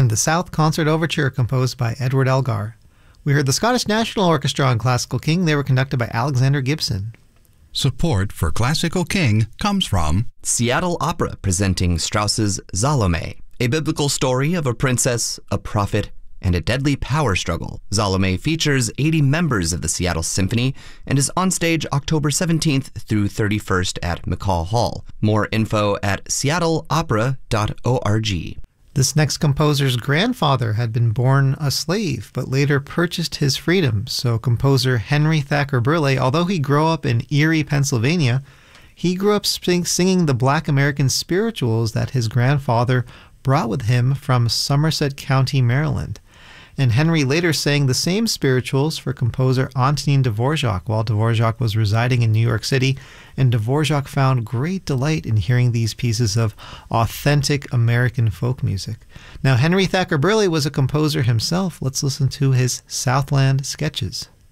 and the South Concert Overture composed by Edward Elgar. We heard the Scottish National Orchestra on Classical King. They were conducted by Alexander Gibson. Support for Classical King comes from Seattle Opera presenting Strauss's Salome, a biblical story of a princess, a prophet, and a deadly power struggle. Salome features 80 members of the Seattle Symphony and is on stage October 17th through 31st at McCall Hall. More info at seattleopera.org. This next composer's grandfather had been born a slave, but later purchased his freedom. So composer Henry Thacker Burleigh, although he grew up in Erie, Pennsylvania, he grew up singing the Black American spirituals that his grandfather brought with him from Somerset County, Maryland. And Henry later sang the same spirituals for composer Antonin Dvorak while Dvorak was residing in New York City, and Dvorak found great delight in hearing these pieces of authentic American folk music. Now, Henry Thacker Burleigh was a composer himself. Let's listen to his Southland sketches.